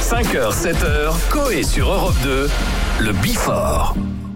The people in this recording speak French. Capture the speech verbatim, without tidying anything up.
cinq heures, sept heures, Coé sur Europe deux, le Before.